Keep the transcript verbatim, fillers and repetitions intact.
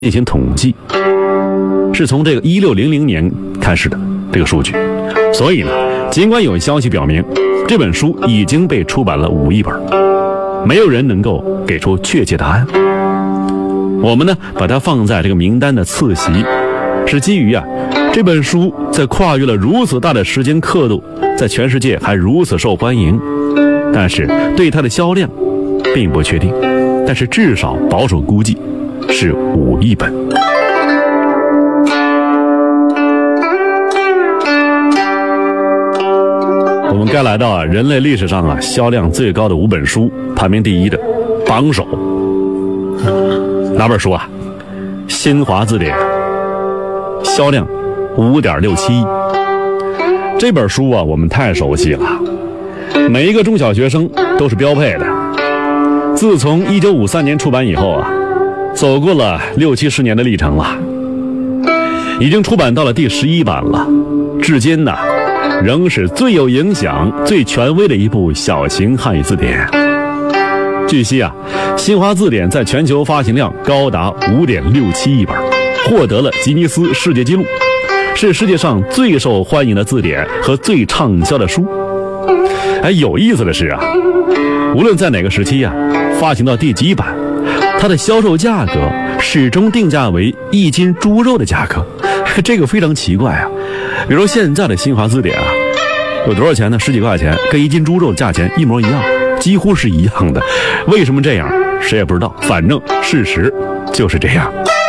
进行统计，是从这个一六零零年开始的这个数据。所以呢，尽管有消息表明这本书已经被出版了五亿本，没有人能够给出确切答案。我们呢把它放在这个名单的次席，是基于啊这本书在跨越了如此大的时间刻度，在全世界还如此受欢迎，但是对它的销量并不确定，但是至少保守估计是五亿本。我们该来到啊人类历史上啊销量最高的五本书排名第一的榜首，哪本书啊？新华字典，销量 五点六七亿。这本书啊我们太熟悉了，每一个中小学生都是标配的。自从一九五三年出版以后啊，走过了六七十年的历程了，已经出版到了第十一版了，至今呢仍是最有影响最权威的一部小型汉语字典。据悉啊，新华字典在全球发行量高达 五点六七亿本，获得了吉尼斯世界纪录，是世界上最受欢迎的字典和最畅销的书。哎，有意思的是啊，无论在哪个时期啊，发行到第几版，它的销售价格始终定价为一斤猪肉的价格，这个非常奇怪啊。比如现在的新华字典啊，有多少钱呢？十几块钱，跟一斤猪肉的价钱一模一样，几乎是一样的。为什么这样？谁也不知道，反正事实就是这样。